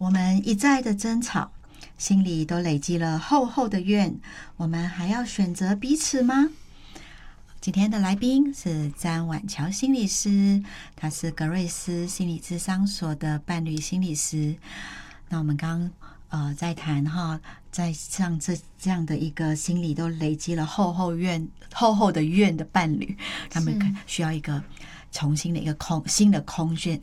我们一再的争吵，心里都累积了厚厚的怨，我们还要选择彼此吗？今天的来宾是詹婉乔心理师，他是格瑞斯心理咨商所的伴侣心理师。那我们刚在谈哈，在像这样的一个心里都累积了厚厚的怨的伴侣，他们需要一个重新的一个新的